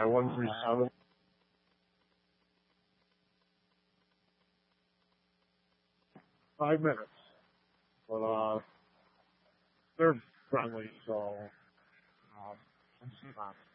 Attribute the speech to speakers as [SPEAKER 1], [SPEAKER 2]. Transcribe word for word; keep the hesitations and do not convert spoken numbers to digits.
[SPEAKER 1] one three seven. Five minutes. But, uh, they're friendly, so, uh, let's see that.